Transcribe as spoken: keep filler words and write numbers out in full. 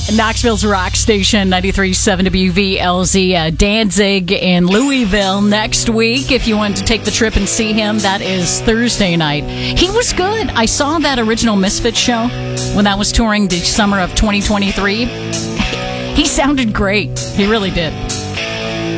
Knoxville's rock station, ninety-three point seven W V L Z. Uh, Danzig in Louisville next week. If you want to take the trip and see him, that is Thursday night. He was good. I saw that original Misfits show when that was touring the summer of twenty twenty-three. He sounded great. He really did.